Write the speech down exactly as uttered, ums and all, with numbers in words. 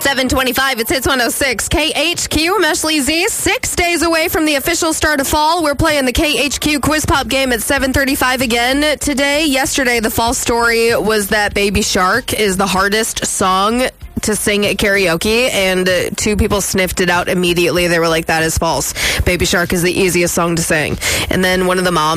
seven twenty-five, it's Hits one oh six. K H Q, Meshley Z, six days away from the official start of fall. We're playing the K H Q Quiz Pop game at seven thirty-five again today. Yesterday, the fall story was that Baby Shark is the hardest song to sing at karaoke, and uh, two people sniffed it out immediately. They were like, that is false. Baby Shark is the easiest song to sing. And then one of the moms